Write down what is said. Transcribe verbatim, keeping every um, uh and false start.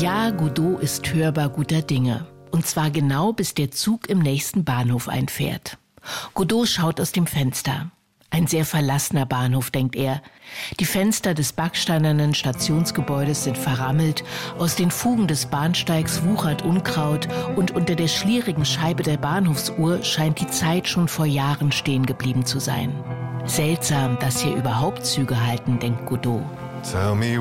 Ja, Godot ist hörbar guter Dinge. Und zwar genau, bis der Zug im nächsten Bahnhof einfährt. Godot schaut aus dem Fenster. Ein sehr verlassener Bahnhof, denkt er. Die Fenster des backsteinernen Stationsgebäudes sind verrammelt, aus den Fugen des Bahnsteigs wuchert Unkraut und unter der schlierigen Scheibe der Bahnhofsuhr scheint die Zeit schon vor Jahren stehen geblieben zu sein. Seltsam, dass hier überhaupt Züge halten, denkt Godot. Tell me